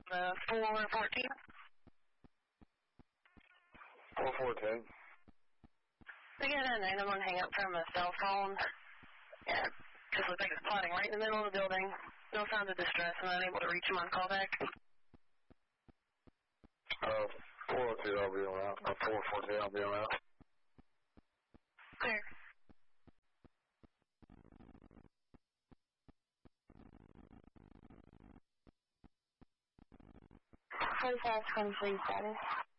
414. 414. We got a 911 hang up from a cell phone. Yeah, just looked like it's plotting right in the middle of the building. No signs of distress, and unable to reach him on callback. 402, I'll be on out. 414, I'll be on out. Clear. Status.